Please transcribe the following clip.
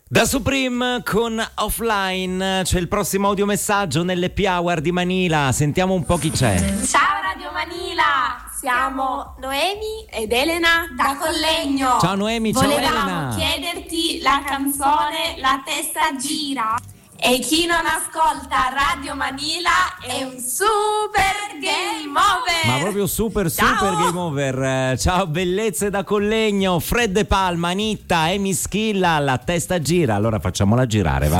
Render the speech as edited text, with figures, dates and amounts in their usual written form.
Da Supreme con Offline, c'è il prossimo audiomessaggio nell'Happy Hour di Manila, sentiamo un po' chi c'è. Ciao Radio Manila, siamo Noemi ed Elena da Collegno. Ciao Noemi, ciao Elena. Volevamo chiederti la canzone La testa gira. E chi non ascolta Radio Manila è un super game over. Ma proprio super game over. Ciao bellezze da Collegno, Fred De Palma, Anitta, Amy Schilla, La testa gira. Allora facciamola girare, va.